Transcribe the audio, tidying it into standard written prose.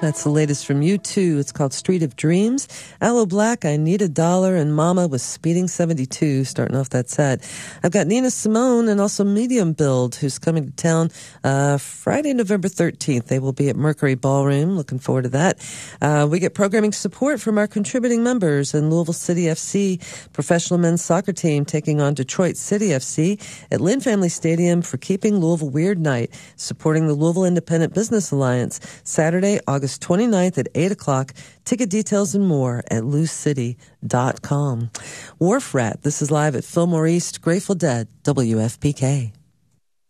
That's the latest from U2. It's called Street of Dreams. Aloe Black, I Need $1, and Mama was Speeding 72, starting off that set. I've got Nina Simone and also Medium Build, who's coming to town Friday, November 13th. They will be at Mercury Ballroom. Looking forward to that. We get programming support from our contributing members in Louisville City FC, professional men's soccer team taking on Detroit City FC at Lynn Family Stadium for Keeping Louisville Weird Night, supporting the Louisville Independent Business Alliance, Saturday, August 29th at 8 o'clock. Ticket details and more at loosecity.com. Wharf Rat, this is live at Fillmore East, Grateful Dead, WFPK.